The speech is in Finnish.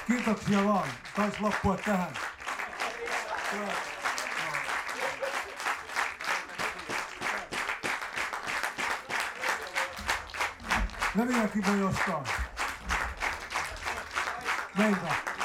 Kiitoksia vaan. Taisi loppua tähän. Leviäkin voi jostain. Meiltä.